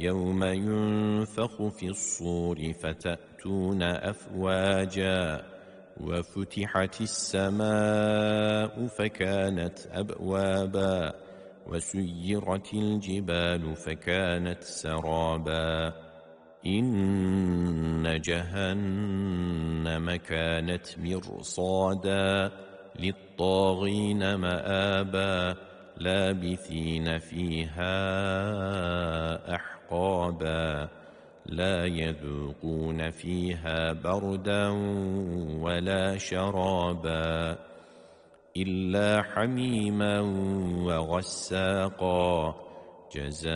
يوم ينفخ في الصور فتأتون أفواجا وفتحت السماء فكانت أبوابا وسيرت الجبال فكانت سرابا إن جهنم كانت مرصادا للطاغين مآبا لابثين فيها أحقابا لا يذوقون فيها بردا ولا شرابا إلا حميما وغساقا جزاء